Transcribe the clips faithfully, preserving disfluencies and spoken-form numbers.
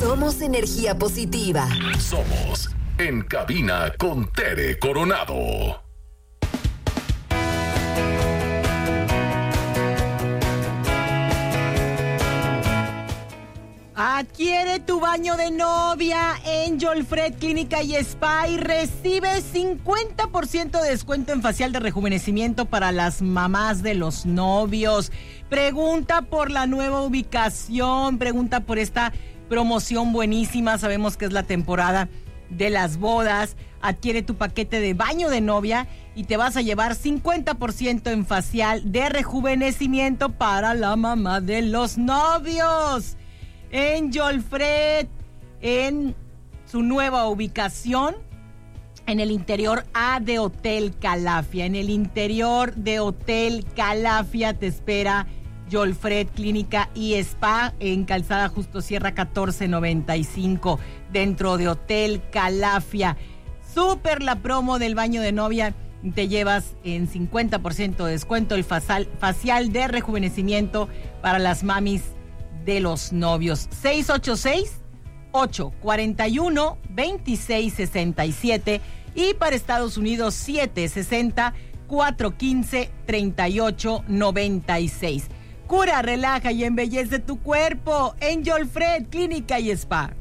Somos energía positiva. Somos En Cabina con Tere Coronado. Adquiere tu baño de novia en Jolfred Clínica y Spa y recibe cincuenta por ciento de descuento en facial de rejuvenecimiento para las mamás de los novios. Pregunta por la nueva ubicación, pregunta por esta promoción buenísima. Sabemos que es la temporada de las bodas. Adquiere tu paquete de baño de novia y te vas a llevar cincuenta por ciento en facial de rejuvenecimiento para la mamá de los novios. En Jolfred, en su nueva ubicación, en el interior A de Hotel Calafia. En el interior de Hotel Calafia te espera Jolfred Clínica y Spa en Calzada Justo Sierra catorce noventa y cinco, dentro de Hotel Calafia. Súper la promo del baño de novia. Te llevas en cincuenta por ciento de descuento el facial, facial de rejuvenecimiento para las mamis de los novios. seis ocho seis, ocho cuatro uno, dos seis seis siete y para Estados Unidos siete sesenta, cuatro quince, treinta y ocho noventa y seis. Cura, relaja y embellece tu cuerpo en Jolfred Clínica y Spa.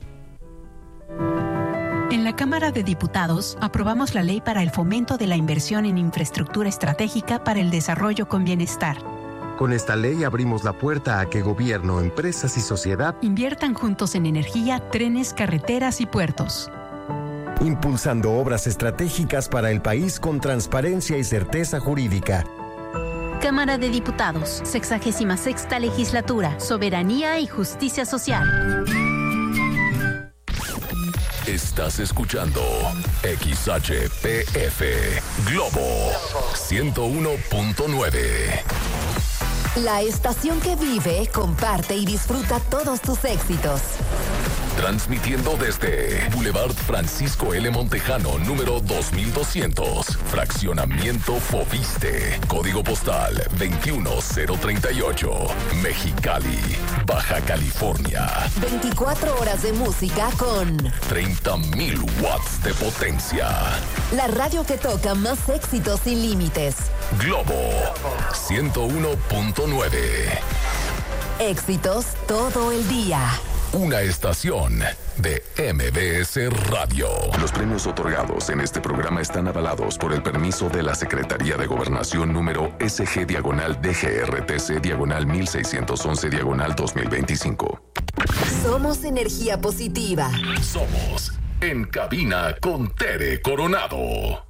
En la Cámara de Diputados aprobamos la ley para el fomento de la inversión en infraestructura estratégica para el desarrollo con bienestar. Con esta ley abrimos la puerta a que gobierno, empresas y sociedad inviertan juntos en energía, trenes, carreteras y puertos. Impulsando obras estratégicas para el país con transparencia y certeza jurídica. Cámara de Diputados, sexagésima sexta legislatura, soberanía y justicia social. Estás escuchando X H P F Globo ciento uno punto nueve. La estación que vive, comparte y disfruta todos tus éxitos. Transmitiendo desde Boulevard Francisco L. Montejano, número dos mil doscientos, Fraccionamiento Foviste, Código Postal veintiuno cero treinta y ocho, Mexicali, Baja California. veinticuatro horas de música con treinta mil watts de potencia. La radio que toca más éxitos sin límites. Globo ciento uno punto nueve. Éxitos todo el día. Una estación de M B S Radio. Los premios otorgados en este programa están avalados por el permiso de la Secretaría de Gobernación número S G diagonal D G R T C diagonal mil seiscientos once diagonal dos mil veinticinco. Somos energía positiva. Somos En Cabina con Tere Coronado.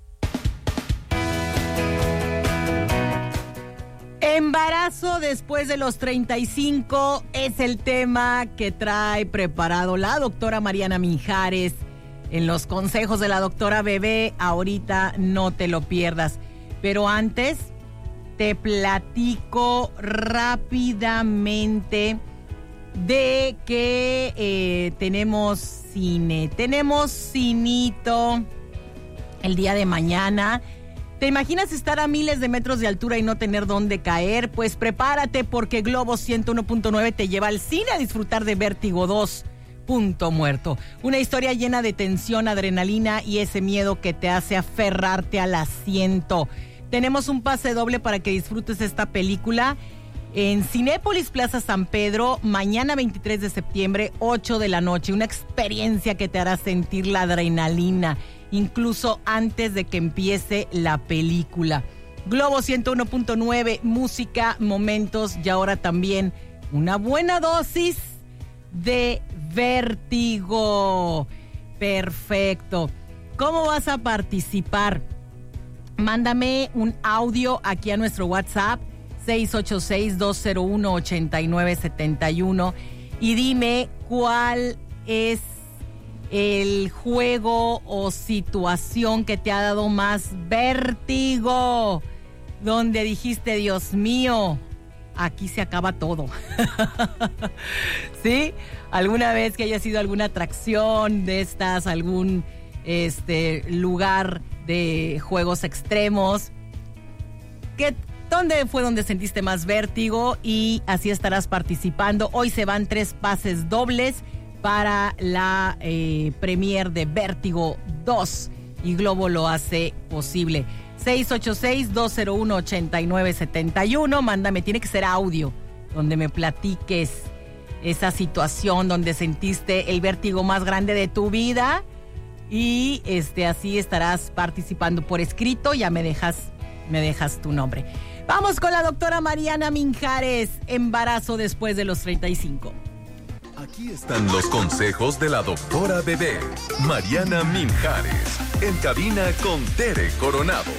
Embarazo después de los treinta y cinco es el tema que trae preparado la doctora Mariana Mijares en los consejos de la doctora Bebé. Ahorita no te lo pierdas. Pero antes te platico rápidamente de que eh, tenemos cine. Tenemos cinito el día de mañana. ¿Te imaginas estar a miles de metros de altura y no tener dónde caer? Pues prepárate porque Globo ciento uno punto nueve te lleva al cine a disfrutar de Vértigo dos, Punto Muerto. Una historia llena de tensión, adrenalina y ese miedo que te hace aferrarte al asiento. Tenemos un pase doble para que disfrutes esta película en Cinépolis Plaza San Pedro, mañana veintitrés de septiembre, ocho de la noche. Una experiencia que te hará sentir la adrenalina, incluso antes de que empiece la película. Globo ciento uno punto nueve, música, momentos y ahora también una buena dosis de vértigo. Perfecto. ¿Cómo vas a participar? Mándame un audio aquí a nuestro WhatsApp seis ocho seis, dos cero uno, ocho nueve siete uno y dime cuál es el juego o situación que te ha dado más vértigo, donde dijiste, Dios mío, aquí se acaba todo. ¿Sí? ¿Alguna vez que haya sido alguna atracción de estas, algún este, lugar de juegos extremos? ¿Qué, ¿Dónde fue donde sentiste más vértigo? Y así estarás participando. Hoy se van tres pases dobles para la eh, premier de Vértigo dos, y Globo lo hace posible. seis ocho seis, dos cero uno, ocho nueve siete uno, mándame, tiene que ser audio, donde me platiques esa situación donde sentiste el vértigo más grande de tu vida, y este así estarás participando por escrito. Ya me dejas, me dejas tu nombre. Vamos con la doctora Mariana Minjares, embarazo después de los treinta y cinco. Aquí están los consejos de la doctora Bebé, Mariana Minjares, en cabina con Tere Coronado.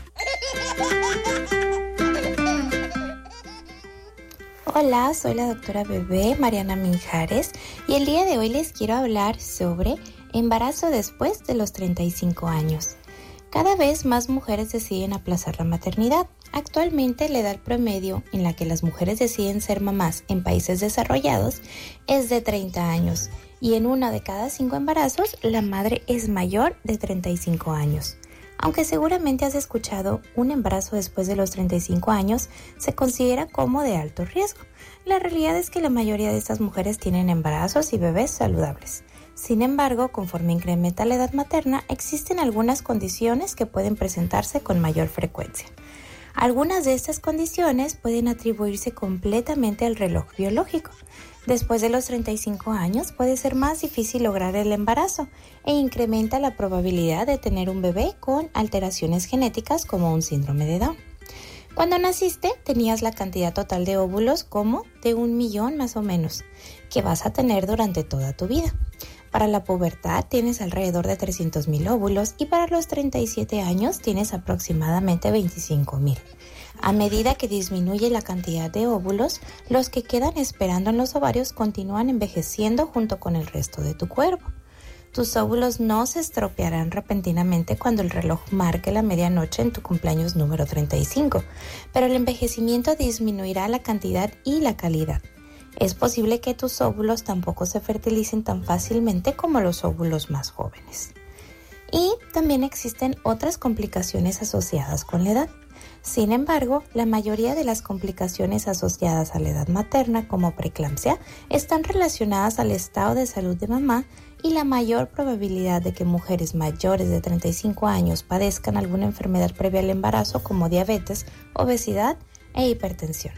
Hola, soy la doctora Bebé, Mariana Minjares, y el día de hoy les quiero hablar sobre embarazo después de los treinta y cinco años. Cada vez más mujeres deciden aplazar la maternidad. Actualmente, la edad promedio en la que las mujeres deciden ser mamás en países desarrollados es de treinta años, y en uno de cada cinco embarazos, la madre es mayor de treinta y cinco años. Aunque seguramente has escuchado, un embarazo después de los treinta y cinco años se considera como de alto riesgo. La realidad es que la mayoría de estas mujeres tienen embarazos y bebés saludables. Sin embargo, conforme incrementa la edad materna, existen algunas condiciones que pueden presentarse con mayor frecuencia. Algunas de estas condiciones pueden atribuirse completamente al reloj biológico. Después de los treinta y cinco años puede ser más difícil lograr el embarazo e incrementa la probabilidad de tener un bebé con alteraciones genéticas como un síndrome de Down. Cuando naciste tenías la cantidad total de óvulos como de un millón más o menos, que vas a tener durante toda tu vida. Para la pubertad tienes alrededor de trescientos mil óvulos y para los treinta y siete años tienes aproximadamente veinticinco mil. A medida que disminuye la cantidad de óvulos, los que quedan esperando en los ovarios continúan envejeciendo junto con el resto de tu cuerpo. Tus óvulos no se estropearán repentinamente cuando el reloj marque la medianoche en tu cumpleaños número treinta y cinco, pero el envejecimiento disminuirá la cantidad y la calidad. Es posible que tus óvulos tampoco se fertilicen tan fácilmente como los óvulos más jóvenes. Y también existen otras complicaciones asociadas con la edad. Sin embargo, la mayoría de las complicaciones asociadas a la edad materna, como preeclampsia, están relacionadas al estado de salud de mamá y la mayor probabilidad de que mujeres mayores de treinta y cinco años padezcan alguna enfermedad previa al embarazo como diabetes, obesidad e hipertensión.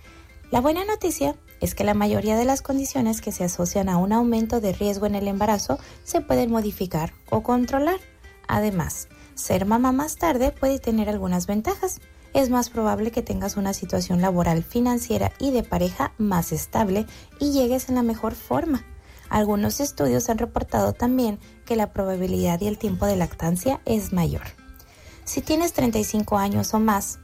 La buena noticia es que la mayoría de las condiciones que se asocian a un aumento de riesgo en el embarazo se pueden modificar o controlar. Además, ser mamá más tarde puede tener algunas ventajas. Es más probable que tengas una situación laboral, financiera y de pareja más estable y llegues en la mejor forma. Algunos estudios han reportado también que la probabilidad y el tiempo de lactancia es mayor. Si tienes treinta y cinco años o más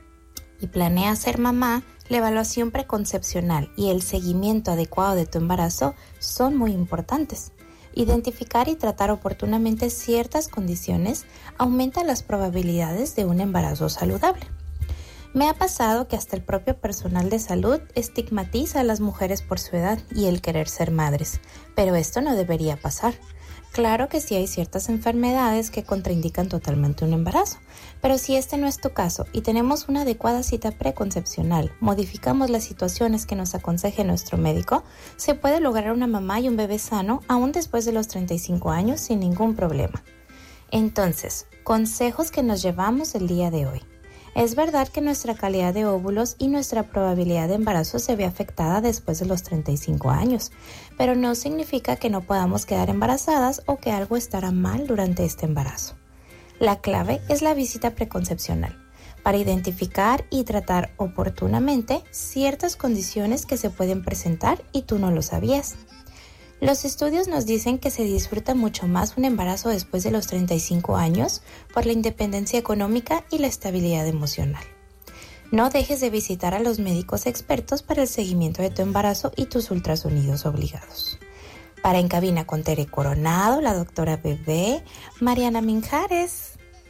y planeas ser mamá, la evaluación preconcepcional y el seguimiento adecuado de tu embarazo son muy importantes. Identificar y tratar oportunamente ciertas condiciones aumenta las probabilidades de un embarazo saludable. Me ha pasado que hasta el propio personal de salud estigmatiza a las mujeres por su edad y el querer ser madres, pero esto no debería pasar. Claro que sí hay ciertas enfermedades que contraindican totalmente un embarazo, pero si este no es tu caso y tenemos una adecuada cita preconcepcional, modificamos las situaciones que nos aconseje nuestro médico, se puede lograr una mamá y un bebé sano aún después de los treinta y cinco años sin ningún problema. Entonces, consejos que nos llevamos el día de hoy. Es verdad que nuestra calidad de óvulos y nuestra probabilidad de embarazo se ve afectada después de los treinta y cinco años, pero no significa que no podamos quedar embarazadas o que algo estará mal durante este embarazo. La clave es la visita preconcepcional, para identificar y tratar oportunamente ciertas condiciones que se pueden presentar y tú no lo sabías. Los estudios nos dicen que se disfruta mucho más un embarazo después de los treinta y cinco años por la independencia económica y la estabilidad emocional. No dejes de visitar a los médicos expertos para el seguimiento de tu embarazo y tus ultrasonidos obligados. Para En Cabina con Tere Coronado, la doctora Bebé, Mariana Minjares.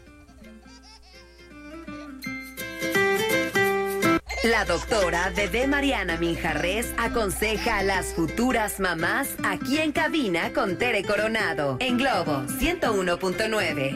La doctora Bebé Mariana Minjares aconseja a las futuras mamás aquí en Cabina con Tere Coronado en Globo ciento uno punto nueve.